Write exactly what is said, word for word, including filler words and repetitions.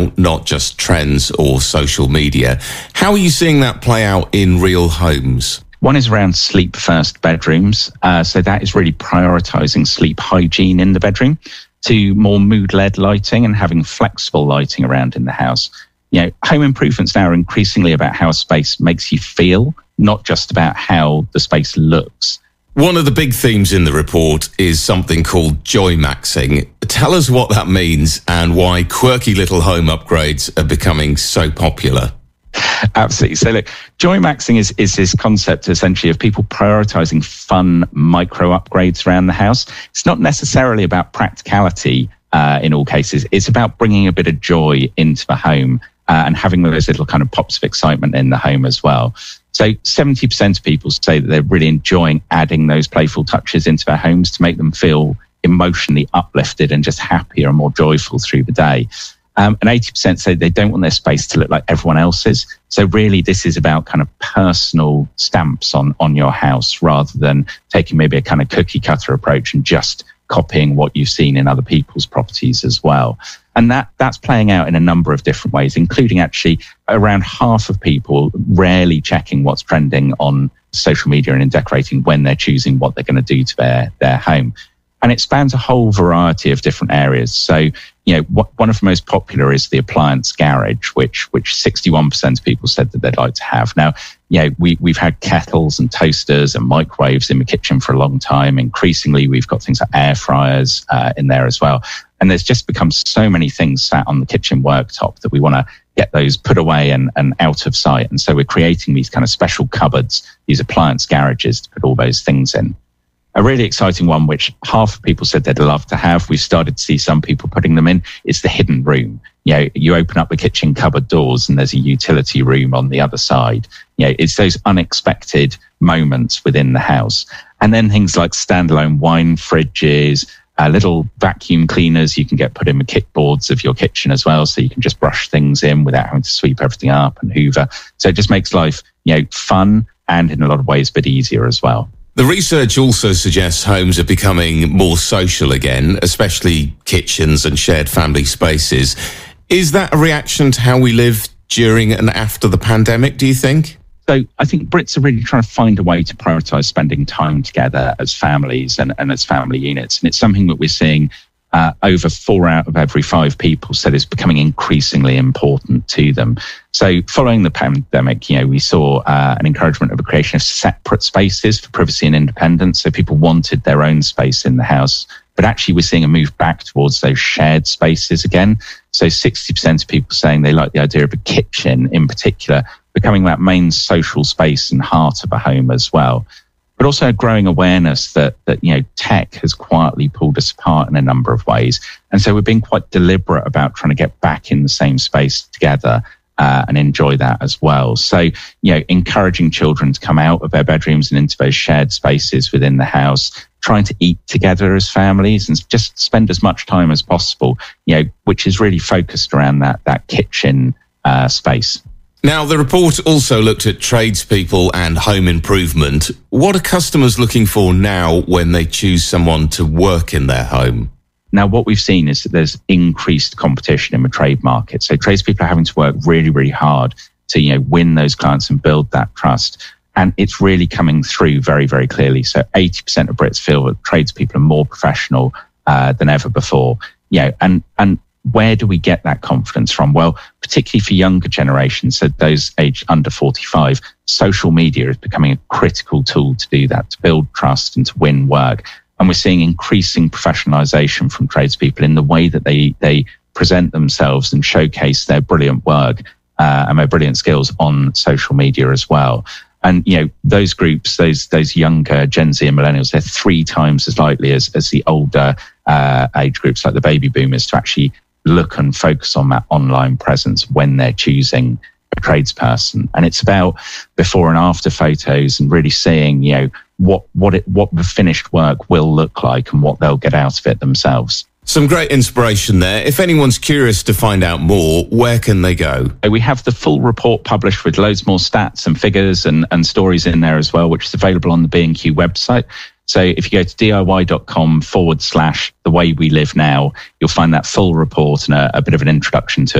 now, not just trends or social media. How are you seeing that play out in real homes? One is around sleep first bedrooms. Uh, so that is really prioritizing sleep hygiene in the bedroom, to more mood-led lighting and having flexible lighting around in the house. You know, home improvements now are increasingly about how a space makes you feel, not just about how the space looks. One of the big themes in the report is something called joy maxing. Tell us what that means and why quirky little home upgrades are becoming so popular. Absolutely. So look, joy maxing is, is this concept essentially of people prioritizing fun micro upgrades around the house. It's not necessarily about practicality uh, in all cases. It's about bringing a bit of joy into the home uh, and having those little kind of pops of excitement in the home as well. So seventy percent of people say that they're really enjoying adding those playful touches into their homes to make them feel emotionally uplifted and just happier and more joyful through the day. Um, and eighty percent say they don't want their space to look like everyone else's. So really, this is about kind of personal stamps on, on your house rather than taking maybe a kind of cookie cutter approach and just copying what you've seen in other people's properties as well. And that that's playing out in a number of different ways, including actually around half of people rarely checking what's trending on social media and in decorating when they're choosing what they're going to do to their, their home. And it spans a whole variety of different areas. So, you know, what, one of the most popular is the appliance garage, which which sixty-one percent of people said that they'd like to have. Now, you know, we, we've had kettles and toasters and microwaves in the kitchen for a long time. Increasingly, we've got things like air fryers uh, in there as well. And there's just become so many things sat on the kitchen worktop that we want to get those put away and, and out of sight. And so we're creating these kind of special cupboards, these appliance garages to put all those things in. A really exciting one, which half of people said they'd love to have, we've started to see some people putting them in, is the hidden room. You know, you open up the kitchen cupboard doors and there's a utility room on the other side. You know, it's those unexpected moments within the house. And then things like standalone wine fridges, uh, little vacuum cleaners you can get put in the kickboards of your kitchen as well, so you can just brush things in without having to sweep everything up and hoover. So it just makes life, you know, fun and in a lot of ways a bit easier as well. The research also suggests homes are becoming more social again, especially kitchens and shared family spaces. Is that a reaction to how we live during and after the pandemic, do you think? So I think Brits are really trying to find a way to prioritise spending time together as families and, and as family units. And it's something that we're seeing uh, over four out of every five people said is becoming increasingly important to them. So following the pandemic, you know, we saw uh, an encouragement of the creation of separate spaces for privacy and independence. So people wanted their own space in the house. But actually, we're seeing a move back towards those shared spaces again. So sixty percent of people saying they like the idea of a kitchen in particular becoming that main social space and heart of a home as well. But also a growing awareness that, that, you know, tech has quietly pulled us apart in a number of ways. And so we're being quite deliberate about trying to get back in the same space together uh, and enjoy that as well. So, you know, encouraging children to come out of their bedrooms and into those shared spaces within the house, trying to eat together as families and just spend as much time as possible, you know, which is really focused around that, that kitchen uh, space. Now, the report also looked at tradespeople and home improvement. What are customers looking for now when they choose someone to work in their home? Now, what we've seen is that there's increased competition in the trade market. So tradespeople are having to work really, really hard to, you know, win those clients and build that trust. And it's really coming through very, very clearly. So eighty percent of Brits feel that tradespeople are more professional uh, than ever before. You know, and, and where do we get that confidence from? Well, particularly for younger generations, so those aged under forty-five, social media is becoming a critical tool to do that, to build trust and to win work. And we're seeing increasing professionalization from tradespeople in the way that they, they present themselves and showcase their brilliant work uh, and their brilliant skills on social media as well. And, you know, those groups, those those younger Gen Z and millennials, they're three times as likely as, as the older uh, age groups like the baby boomers to actually look and focus on that online presence when they're choosing a tradesperson. And it's about before and after photos and really seeing, you know, what what it what the finished work will look like and what they'll get out of it themselves. Some great inspiration there. If anyone's curious to find out more, where can they go? We have the full report published with loads more stats and figures and, and stories in there as well, which is available on the B and Q website. So if you go to diy.com forward slash the way we live now, you'll find that full report and a, a bit of an introduction to